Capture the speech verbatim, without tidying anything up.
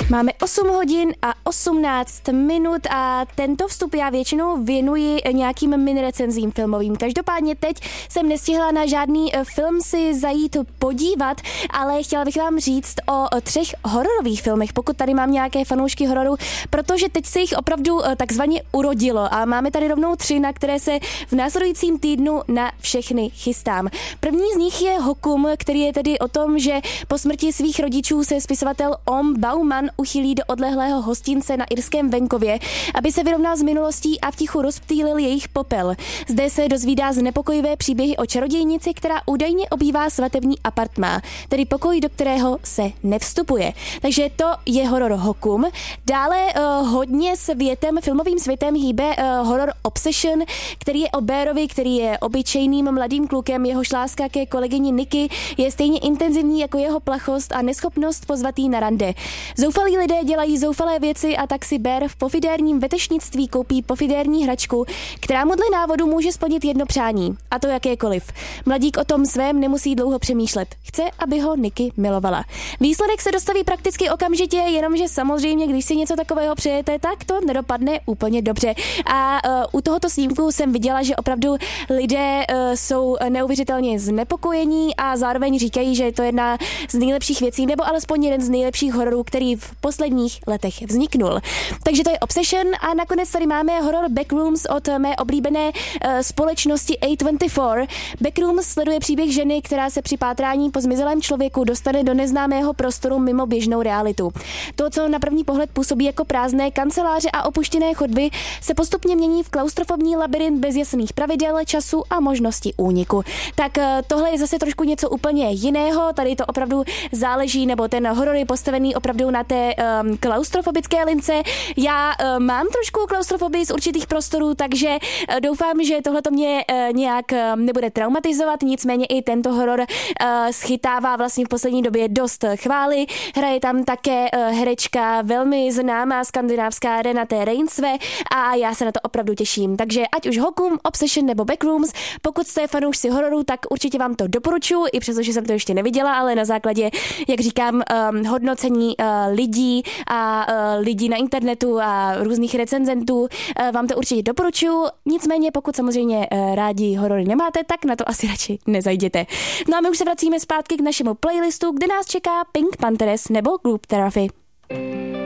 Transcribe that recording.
Máme osm hodin a osmnáct minut a tento vstup já většinou věnuji nějakým mini recenzím filmovým. Každopádně teď jsem nestihla na žádný film si zajít podívat, ale chtěla bych vám říct o třech hororových filmech, pokud tady mám nějaké fanoušky hororu, protože teď se jich opravdu takzvaně urodilo a máme tady rovnou tři, na které se v následujícím týdnu na všechny chystám. První z nich je Hokum, který je tedy o tom, že po smrti svých rodičů se spisovatel Om Bauman uchylí do odlehlého hostince na irském venkově, aby se vyrovnal s minulostí a v tichu rozptýlil jejich popel. Zde se dozvídá znepokojivé příběhy o čarodějnici, která údajně obývá svatební apartmá, tedy pokoj, do kterého se nevstupuje. Takže to je horor Hokum. Dále uh, hodně světem, filmovým světem hýbe uh, horor Obsession, který je o Bearovi, který je obyčejným mladým klukem, jehož láska ke kolegyni Nicky je stejně intenzivní jako jeho plachost a neschopnost pozvat jí na rande. Zoufalí lidé dělají zoufalé věci a tak si Bear v pofidérním vetešnictví koupí pofidérní hračku, která mu dle návodu může splnit jedno přání, a to jakékoliv. Mladík o tom svém nemusí dlouho přemýšlet. Chce, aby ho Nicky milovala. Výsledek se dostaví prakticky okamžitě, jenomže samozřejmě, když si něco takového přejete, tak to nedopadne úplně dobře. A uh, u tohoto snímku jsem viděla, že opravdu lidé uh, jsou neuvěřitelně znepokojení a zároveň říkají, že je to jedna z nejlepších věcí, nebo alespoň jeden z nejlepších hororů, který v posledních letech vzniknul. Takže to je Obsession a nakonec tady máme horor Backrooms od mé oblíbené uh, společnosti A dvacet čtyři. Backrooms sleduje příběh ženy, která se při pátrání po zmizelém člověku dostane do neznámého prostoru mimo běžnou realitu. To, co na první pohled působí jako prázdné kanceláře a opuštěné chodby, se postupně mění v klaustrofobní labyrint bez jasných pravidel, času a možnosti úniku. Tak uh, tohle je zase trošku něco úplně jiného. Tady to opravdu záleží, nebo ten horor je postavený opravdu na té um, klaustrofobické lince. Já uh, mám trošku klaustrofobii z určitých prostorů, takže uh, doufám, že tohle to mě uh, nějak uh, nebude traumatizovat, nicméně i tento horor uh, schytává vlastně v poslední době dost chvály. Hraje tam také uh, herečka velmi známá skandinávská Renate Reinsve a já se na to opravdu těším. Takže ať už Hokum, Obsession nebo Backrooms, pokud jste fanoušci hororu, tak určitě vám to doporučuji, i přestože jsem to ještě neviděla, ale na základě, jak říkám, um, hodnocení uh, lidí a uh, lidí na internetu a různých recenzentů, uh, vám to určitě doporučuji. Nicméně, pokud samozřejmě uh, rádi horory nemáte, tak na to asi radši nezajděte. No a my už se vracíme zpátky k našemu playlistu, kde nás čeká Pink Panthers nebo Group Therapy.